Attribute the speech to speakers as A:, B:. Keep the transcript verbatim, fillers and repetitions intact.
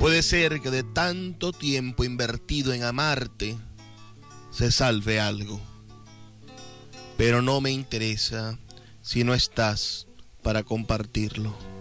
A: Puede ser que de tanto tiempo invertido en amarte se salve algo, pero no me interesa si no estás para compartirlo.